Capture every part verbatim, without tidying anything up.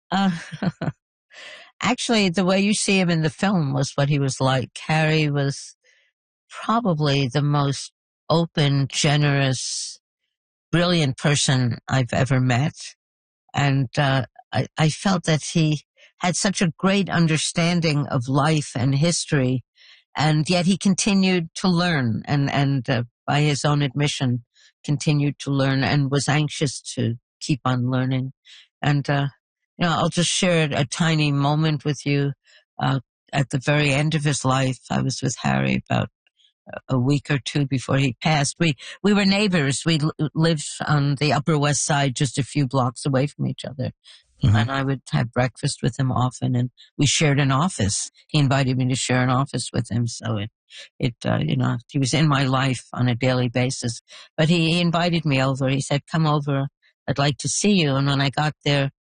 Uh, actually, the way you see him in the film was what he was like. Harry was probably the most open, generous, brilliant person I've ever met. And uh, I, I felt that he had such a great understanding of life and history, and yet he continued to learn and, and uh, by his own admission, continued to learn and was anxious to keep on learning. And, uh, you know, I'll just share a tiny moment with you. Uh, at the very end of his life, I was with Harry about a week or two before he passed. We we were neighbors. We l- lived on the Upper West Side, just a few blocks away from each other. Mm-hmm. And I would have breakfast with him often, and we shared an office. He invited me to share an office with him, so it, it uh, you know, he was in my life on a daily basis. But he, he invited me over. He said, "Come over. I'd like to see you." And when I got there,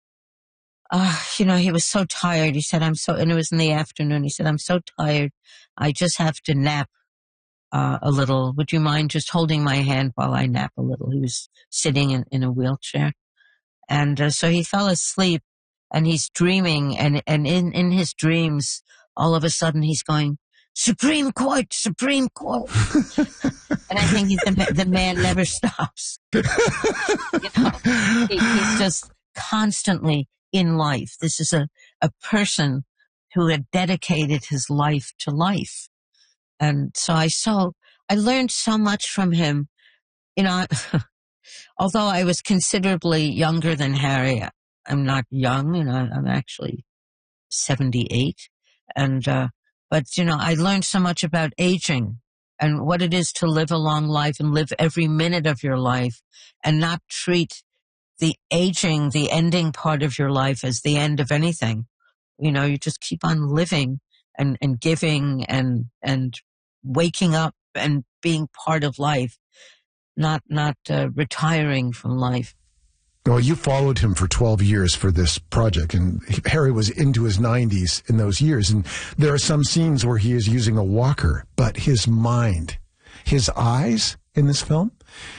uh, you know, he was so tired. He said, "I'm so," and it was in the afternoon. He said, "I'm so tired. I just have to nap Uh, a little. Would you mind just holding my hand while I nap a little?" He was sitting in, in a wheelchair. And uh, so he fell asleep, and he's dreaming, and, and in, in his dreams, all of a sudden he's going, "Supreme Court, Supreme Court." And I think he's the, the man never stops. You know, he, he's just constantly in life. This is a, a person who had dedicated his life to life. And so I saw, I learned so much from him. You know, although I was considerably younger than Harry, I'm not young, you know, I'm actually seventy-eight. And, uh, but, you know, I learned so much about aging and what it is to live a long life and live every minute of your life and not treat the aging, the ending part of your life as the end of anything. You know, you just keep on living and, and giving and, and, waking up and being part of life, not not uh, retiring from life. Well, you followed him for twelve years for this project, and Harry was into his nineties in those years, and there are some scenes where he is using a walker, but his mind, his eyes in this film,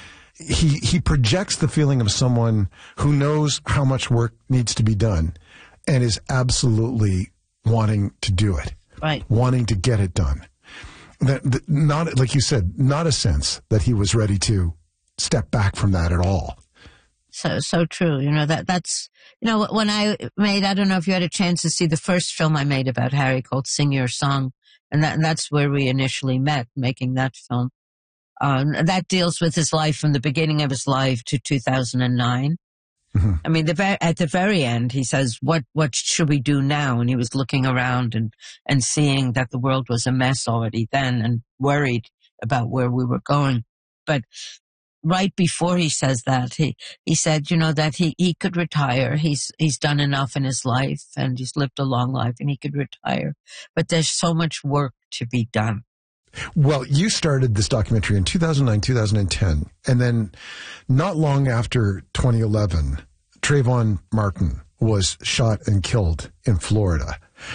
he he projects the feeling of someone who knows how much work needs to be done and is absolutely wanting to do it, right? Wanting to get it done. That, that not, like you said, not a sense that he was ready to step back from that at all. So, so true. You know, that, that's, you know, when I made, I don't know if you had a chance to see the first film I made about Harry called Sing Your Song. And that, and that's where we initially met, making that film. Um, that deals with his life from the beginning of his life to two thousand nine. Mm-hmm. I mean, the at the very end, he says, what, what should we do now? And he was looking around and, and seeing that the world was a mess already then and worried about where we were going. But right before he says that, he, he said, you know, that he, he could retire. He's, he's done enough in his life and he's lived a long life and he could retire. But there's so much work to be done. Well, you started this documentary in two thousand nine, two thousand ten, and then not long after twenty eleven, Trayvon Martin was shot and killed in Florida.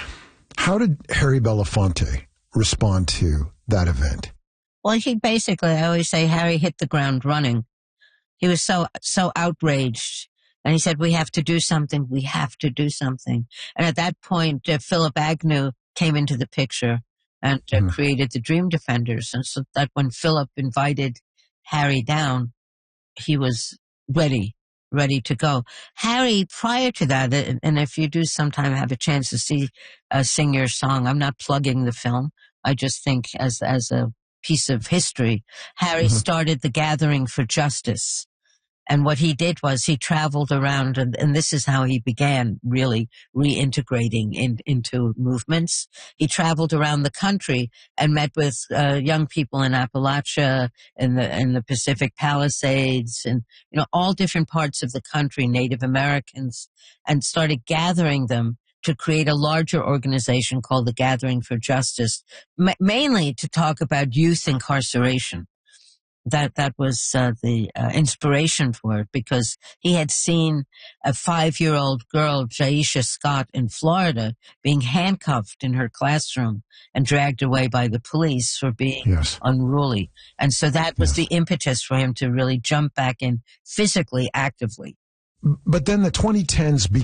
How did Harry Belafonte respond to that event? Well, he basically, I always say, Harry hit the ground running. He was so, so outraged. And he said, we have to do something. We have to do something. And at that point, uh, Philip Agnew came into the picture and uh, mm-hmm. created the Dream Defenders. And so that when Philip invited Harry down, he was ready, ready to go. Harry, prior to that, and if you do sometime have a chance to see uh, Sing Your Song, I'm not plugging the film. I just think as, as a piece of history, Harry mm-hmm. started the Gathering for Justice. And what he did was he traveled around, and, and this is how he began really reintegrating in, into movements. He traveled around the country and met with uh, young people in Appalachia, in the in the Pacific Palisades, and you know all different parts of the country, Native Americans, and started gathering them to create a larger organization called the Gathering for Justice, ma- mainly to talk about youth incarceration. That that was uh, the uh, inspiration for it, because he had seen a five-year-old girl, Jaisha Scott, in Florida, being handcuffed in her classroom and dragged away by the police for being yes. unruly. And so that was yes. the impetus for him to really jump back in physically, actively. But then the twenty tens